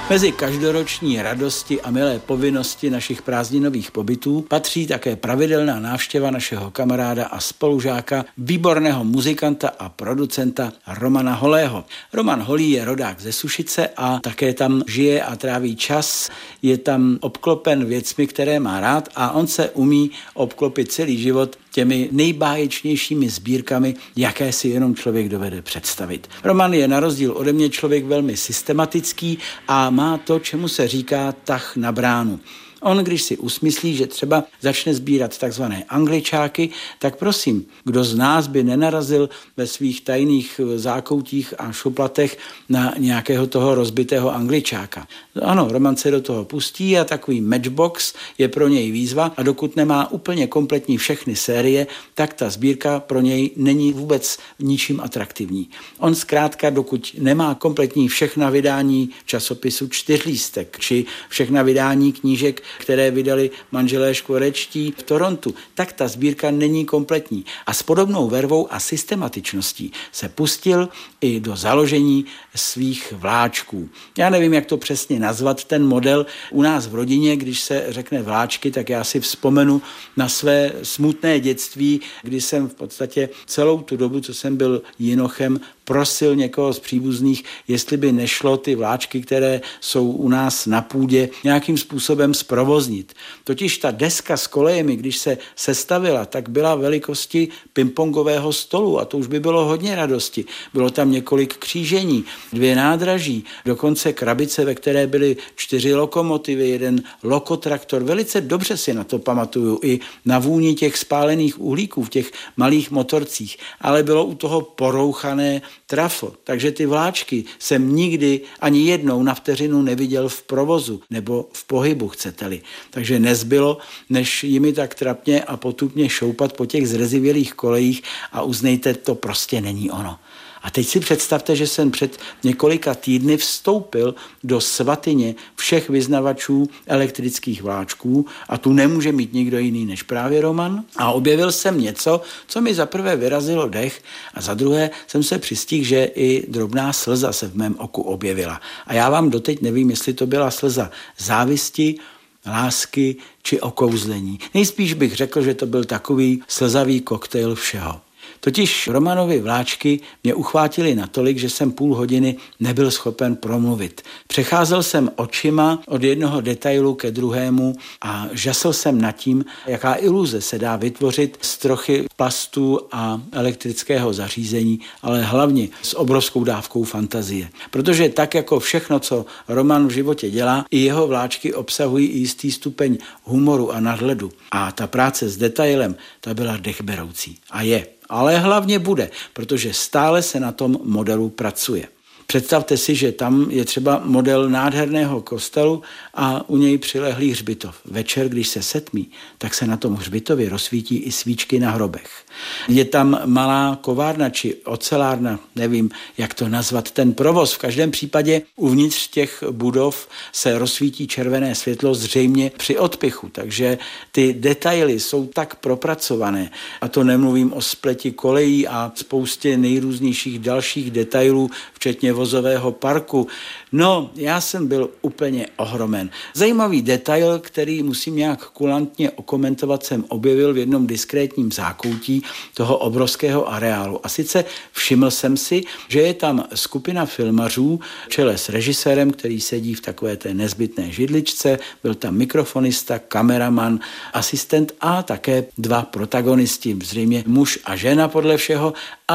Mezi každoroční radosti a milé povinnosti našich prázdninových pobytů patří také pravidelná návštěva našeho kamaráda a spolužáka, výborného muzikanta a producenta Romana Holého. Roman Holý je rodák ze Sušice a také tam žije a tráví čas. Je tam obklopen věcmi, které má rád, a on se umí obklopit celý život těmi nejbáječnějšími sbírkami, jaké si jenom člověk dovede představit. Roman je na rozdíl ode mě člověk velmi systematický a má to, čemu se říká tah na bránu. On, když si usmyslí, že třeba začne sbírat takzvané angličáky, tak prosím, kdo z nás by nenarazil ve svých tajných zákoutích a šuplatech na nějakého toho rozbitého angličáka. Ano, Roman se do toho pustí a takový matchbox je pro něj výzva, a dokud nemá úplně kompletní všechny série, tak ta sbírka pro něj není vůbec ničím atraktivní. On zkrátka, dokud nemá kompletní všechna vydání časopisu Čtyřlístek či všechna vydání knížek, které vydali manželé Škvorečtí v Torontu, tak ta sbírka není kompletní. A s podobnou vervou a systematičností se pustil i do založení svých vláčků. Já nevím, jak to přesně nazvat, ten model. U nás v rodině, když se řekne vláčky, tak já si vzpomenu na své smutné dětství, kdy jsem v podstatě celou tu dobu, co jsem byl jinochem, prosil někoho z příbuzných, jestli by nešlo ty vláčky, které jsou u nás na půdě, nějakým způsobem zprovoznit. Totiž ta deska s kolejemi, když se sestavila, tak byla velikosti pingpongového stolu, a to už by bylo hodně radosti. Bylo tam několik křížení, 2 nádraží, dokonce krabice, ve které byly 4 lokomotivy, 1 lokotraktor. Velice dobře si na to pamatuju, i na vůni těch spálených uhlíků v těch malých motorcích, ale bylo u toho porouchané trafo. Takže ty vláčky jsem nikdy ani jednou na vteřinu neviděl v provozu nebo v pohybu, chcete-li. Takže nezbylo, než jimi tak trapně a potupně šoupat po těch zrezivělých kolejích, a uznejte, to prostě není ono. A teď si představte, že jsem před několika týdny vstoupil do svatyně všech vyznavačů elektrických vláčků, a tu nemůže mít nikdo jiný než právě Roman, a objevil jsem něco, co mi za prvé vyrazilo dech, a za druhé jsem se přistihl, že i drobná slza se v mém oku objevila. A já vám doteď nevím, jestli to byla slza závisti, lásky či okouzlení. Nejspíš bych řekl, že to byl takový slzavý koktejl všeho. Totiž Romanovi vláčky mě uchvátily natolik, že jsem půl hodiny nebyl schopen promluvit. Přecházel jsem očima od jednoho detailu ke druhému a žasl jsem nad tím, jaká iluze se dá vytvořit z trochy plastu a elektrického zařízení, ale hlavně s obrovskou dávkou fantazie. Protože tak jako všechno, co Roman v životě dělá, i jeho vláčky obsahují jistý stupeň humoru a nadhledu. A ta práce s detailem, ta byla dechberoucí. A je. Ale hlavně bude, protože stále se na tom modelu pracuje. Představte si, že tam je třeba model nádherného kostelu a u něj přilehlý hřbitov. Večer, když se setmí, tak se na tom hřbitově rozsvítí i svíčky na hrobech. Je tam malá kovárna či ocelárna, nevím, jak to nazvat, ten provoz. V každém případě uvnitř těch budov se rozsvítí červené světlo zřejmě při odpichu, takže ty detaily jsou tak propracované. A to nemluvím o spleti kolejí a spoustě nejrůznějších dalších detailů, včetně vozového parku. No, já jsem byl úplně ohromen. Zajímavý detail, který musím nějak kulantně okomentovat, jsem objevil v jednom diskrétním zákoutí toho obrovského areálu. A sice všiml jsem si, že je tam skupina filmařů v čele s režisérem, který sedí v takové té nezbytné židličce, byl tam mikrofonista, kameraman, asistent a také 2 protagonisti, zřejmě muž a žena podle všeho,